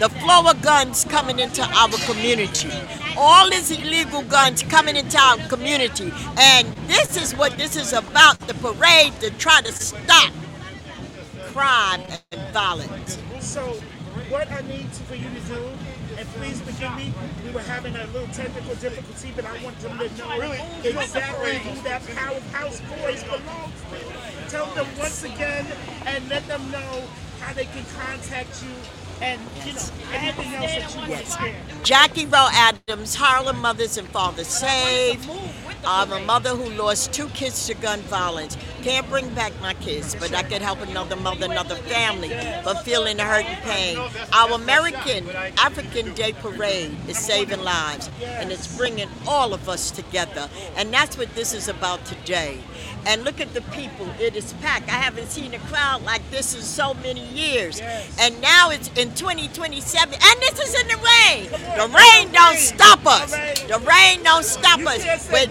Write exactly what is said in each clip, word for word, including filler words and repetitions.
the flow of guns coming into our community. All these illegal guns coming into our community. And this is what this is about, the parade to try to stop crime and violence. So what I need for you to do, and please forgive me, we were having a little technical difficulty, but I want them to know really exactly who that Powerhouse Boys belongs to. Tell them once again and let them know how they can contact you and, you know, anything else that you want to share. Jackie Rowe Adams, Harlem Mothers and Fathers Saved. I'm a mother who lost two kids to gun violence. Can't bring back my kids, but I can help another mother, another family, but feeling the hurt and pain. Our American African Day Parade is saving lives, and it's bringing all of us together. And that's what this is about today. And look at the people. It is packed. I haven't seen a crowd like this in so many years. And now it's in twenty twenty-seven, and this is in the rain. The rain don't stop us. The rain don't stop us. But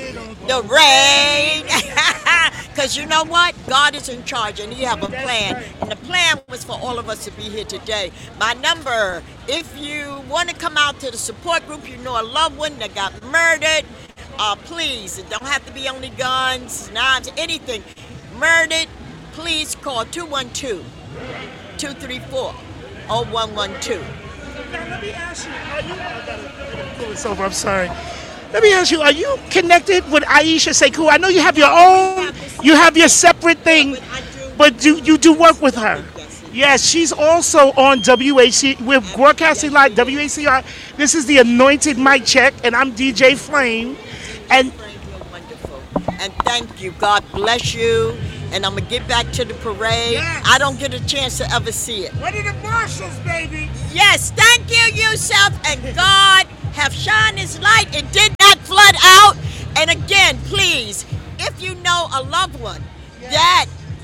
the rain. Because you know what? God is in charge, and he have a plan. And the plan was for all of us to be here today. My number, if you want to come out to the support group, you know a loved one that got murdered, Uh, please, it don't have to be only guns, knives, anything. Murdered, please call two one two, two three four, zero one one two. Now, let me ask you, are you, I gotta, I gotta pull this over, I'm sorry. Let me ask you, are you connected with Aisha Sekou? I know you have your own, you have your separate thing, but do you do work with her? Yes, she's also on W A C, we're broadcasting live, W A C R. This is the Anointed Mic Check, and I'm D J Flame. And wonderful. And thank you. God bless you. And I'm gonna get back to the parade. Yes. I don't get a chance to ever see it. What are the marshals, baby? Yes, thank you, Yusuf. And God have shined his light and did not flood out. And again, please, if you know a loved one yes. that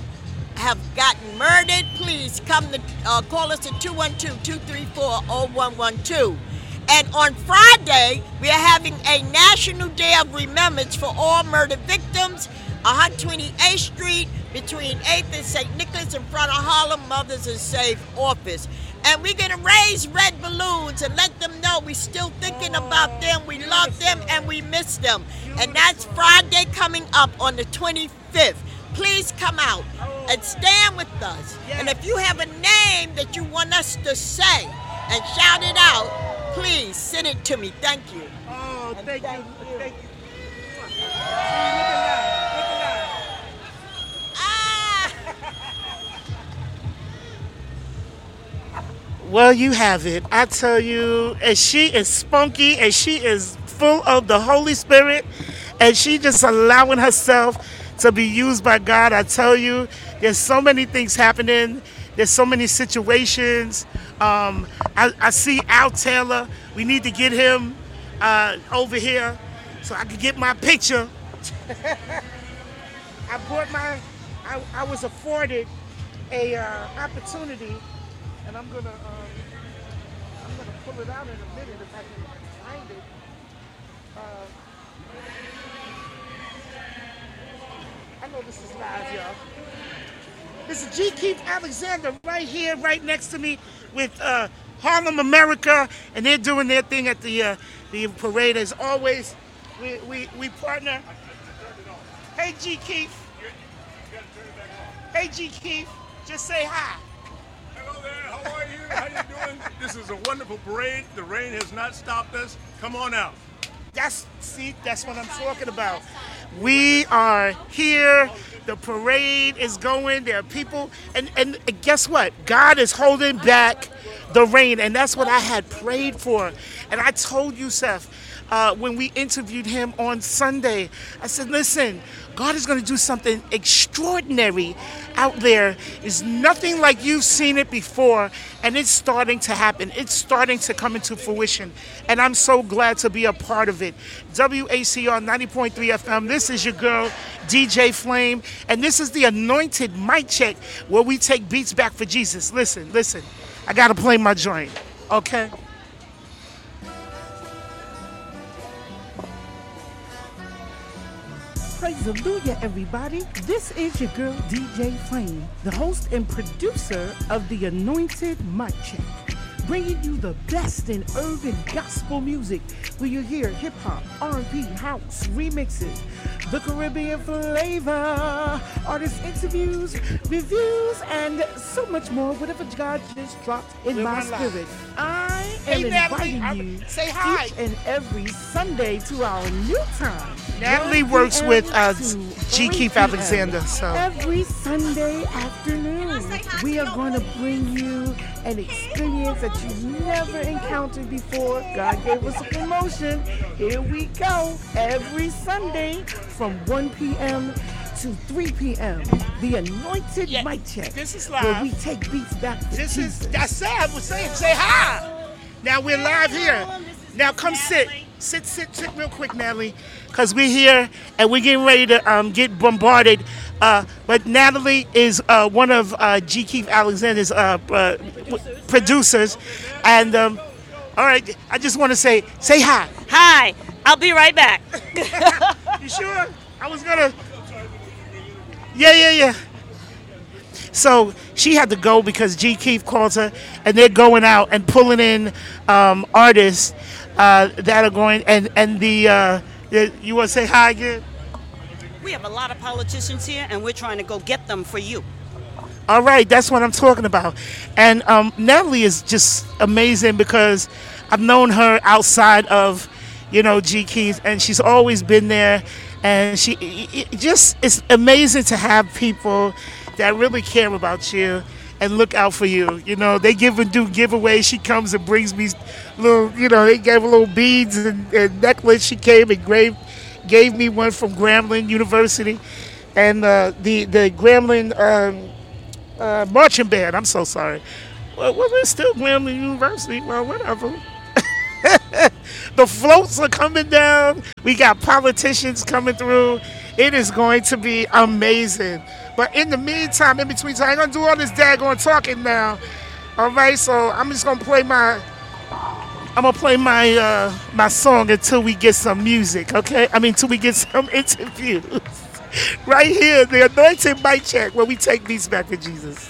have gotten murdered, please come to uh, call us at two one two, two three four, zero one one two. And on Friday, we are having a National Day of Remembrance for all murder victims, one twenty-eighth Street between eighth and Saint Nicholas in front of Harlem Mothers and Saved office. And we're going to raise red balloons and let them know we're still thinking about them, we love them, and we miss them. And that's Friday coming up on the twenty-fifth. Please come out and stand with us. And if you have a name that you want us to say and shout it out, please send it to me. Thank you. Oh, thank, thank you. you. Thank you. Ah. Well, you have it. I tell you, and she is spunky, and she is full of the Holy Spirit, and she just allowing herself to be used by God. I tell you, there's so many things happening. There's so many situations. Um, I, I see Al Taylor. We need to get him uh, over here so I can get my picture. I bought my, I, I was afforded a uh, opportunity, and I'm gonna, um, I'm gonna pull it out in a minute if I can find it. Uh, I know this is live, y'all. This is G. Keith Alexander right here, right next to me with uh, Harlem America, and they're doing their thing at the uh, the parade. As always, we, we, we partner. Hey, G. Keith. Hey, G. Keith. Just say hi. Hello there. How are you? How you doing? This is a wonderful parade. The rain has not stopped us. Come on out. That's, see, that's what I'm talking about. We are here. The parade is going. There are people. And, and guess what? God is holding back the rain. And that's what I had prayed for. And I told you, Seth, uh, when we interviewed him on Sunday, I said, listen, God is going to do something extraordinary out there. It's nothing like you've seen it before, and it's starting to happen. It's starting to come into fruition, and I'm so glad to be a part of it. W A C R ninety point three F M, this is your girl, D J Flame, and this is the Anointed Mic Check, where we take beats back for Jesus. Listen, listen, I got to play my joint, okay? Praise Hallelujah, everybody. This is your girl, D J Flame, the host and producer of the Anointed Mic Check. bringing you the best in urban gospel music, where you hear hip hop, R and B, house, remixes, the Caribbean flavor, artist interviews, reviews, and so much more. Whatever God just dropped in Live my my life. spirit, I am Hey, Natalie, inviting I'm- you say hi. each and every Sunday to our new time. Natalie one works p.m. with uh, to G. three Keith p.m. Alexander, so Every Sunday afternoon, we are going to bring you an experience that you've never encountered before. God gave us a promotion. Here we go. Every Sunday from one p.m. to three p.m. The Anointed Yeah, Mic Check. this is Where live. we take beats back to this is Jesus. that's it. I was saying, say hi. Now we're live here. Now come sit, sit, sit, sit real quick, Natalie, because we're here and we're getting ready to um, get bombarded. Uh, but Natalie is uh, one of uh, G. Keith Alexander's uh, uh, w- producers, and um, all right, I just want to say, say hi. Hi, I'll be right back. You sure? I was gonna. Yeah, yeah, yeah. So she had to go because G. Keith calls her, and they're going out and pulling in um, artists uh, that are going. And and the, uh, the you want to say hi again? We have a lot of politicians here, and we're trying to go get them for you. All right, that's what I'm talking about. And um, Natalie is just amazing because I've known her outside of, you know, G. Keith, and she's always been there. And she it it just it's amazing to have people that really care about you and look out for you. You know, they give and do giveaways. She comes and brings me little, you know, they gave her little beads and, and necklace. She came and gave, gave me one from Grambling University. And uh, the, the Grambling um, uh, marching band, I'm so sorry. Well, well, it's still Grambling University. Well, whatever. The floats are coming down. We got politicians coming through. It is going to be amazing. But in the meantime, in between time, I ain't gonna do all this daggone talking now. All right, so I'm just gonna play my. I'm gonna play my uh, my song until we get some music. Okay, I mean until we get some interviews. Right here, the Anointed Mic Check, where we take these back to Jesus.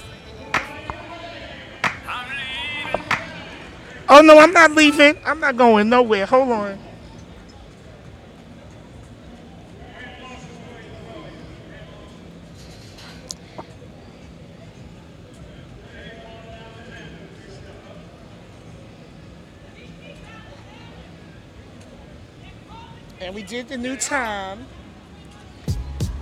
Oh no, I'm not leaving. I'm not going nowhere. Hold on. And we did the new time.